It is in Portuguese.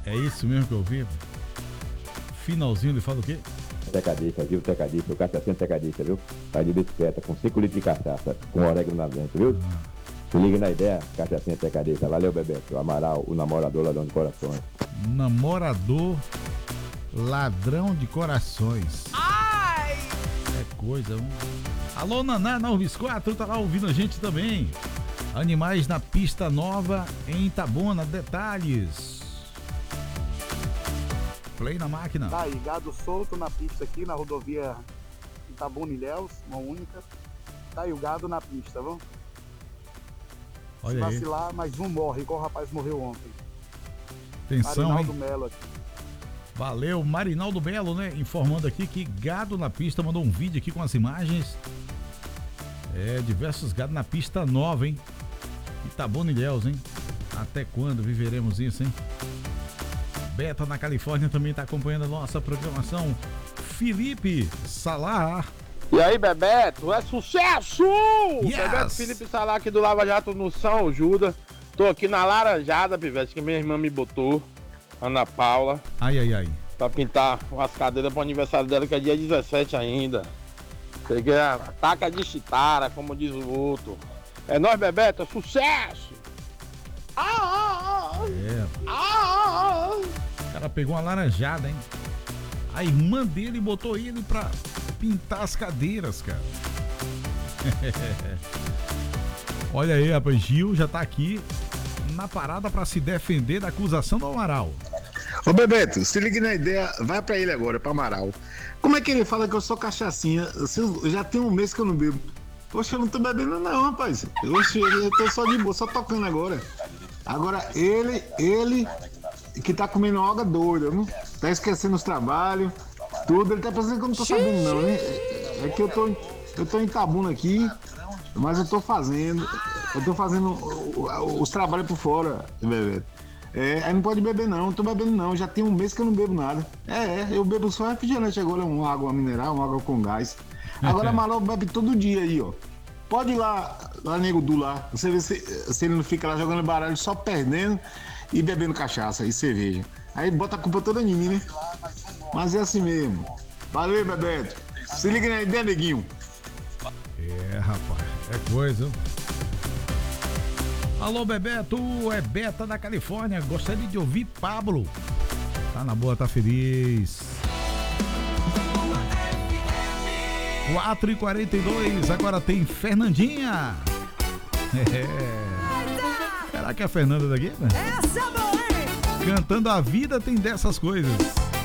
É isso mesmo que eu vi. Finalzinho ele fala o quê? Tecadista, viu? Tecadista, o cachaçinho tecadista, viu? Tá de bicicleta, com 5 litros de cachaça, com orégano na dentro, viu? Se liga na ideia, cachaçinha tecadista. Valeu, Bebeto. O Amaral, o namorador ladrão de corações. Namorador ladrão de corações. Ai! É coisa, Alô, Naná, na Urbis 4, tá lá ouvindo a gente também. Animais na pista nova em Itabuna, detalhes. Play na máquina. Tá aí, gado solto na pista aqui, na rodovia Itabuna Ilhéus, uma única. Tá aí o gado na pista, vamos? Se Olha aí. vacilar, mais um morre, igual o rapaz morreu ontem. Atenção, Marinaldo hein? Melo aqui. Valeu, Marinaldo Belo, né? Informando aqui que gado na pista, mandou um vídeo aqui com as imagens. Diversos gados na pista nova, hein? Itabuna Ilhéus, hein? Até quando viveremos isso, hein? Beta na Califórnia também está acompanhando a nossa programação. Felipe Salar. E aí, Bebeto, é sucesso! Yes! Bebeto Felipe Salar aqui do Lava Jato no São Judas. Tô aqui na Laranjada, Pivete, que minha irmã me botou, Ana Paula. Ai, ai, ai. Pra pintar umas cadeiras pro aniversário dela, que é dia 17 ainda. Peguei a taca de chitara, como diz o outro. É nóis, Bebeto, é sucesso! O cara pegou uma laranjada, hein? A irmã dele botou ele pra pintar as cadeiras, cara. Olha aí, rapaz, Gil já tá aqui na parada pra se defender da acusação do Amaral. Ô Bebeto, se liga na ideia, vai pra ele agora, pra Amaral. Como é que ele fala que eu sou cachaçinha? Já tem um mês que eu não bebo. Poxa, eu não tô bebendo não, rapaz. Oxe, eu tô só de boa, só tocando agora. Agora ele que tá comendo uma água doida, não? Tá esquecendo os trabalhos, tudo. Ele tá pensando que eu não tô sabendo não, né? É que eu tô em Itabuna aqui, mas eu tô fazendo os trabalhos por fora, Bebeto. Aí não pode beber não tô bebendo não, já tem um mês que eu não bebo nada. Eu bebo só refrigerante agora, uma água mineral, uma água com gás. Agora Amaral bebe todo dia aí, ó. Pode ir lá Nego Du lá, você vê se ele não fica lá jogando baralho, só perdendo e bebendo cachaça e cerveja. Aí bota a culpa toda em mim, né? Mas é assim mesmo. Valeu, Bebeto. Se liga na ideia, neguinho. Rapaz, é coisa. Alô, Bebeto, é Beta da Califórnia. Gostaria de ouvir Pablo. Tá na boa, tá feliz. 4h42, agora tem Fernandinha. Será que é a Fernanda daqui, né? Essa é boa, hein? Cantando a vida tem dessas coisas.